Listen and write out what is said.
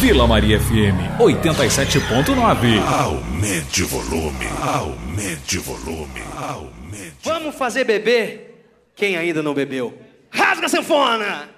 Vila Maria FM 87.9. Aumente o volume, aumente o volume, aumente. Vamos fazer beber quem ainda não bebeu. Rasga a sanfona!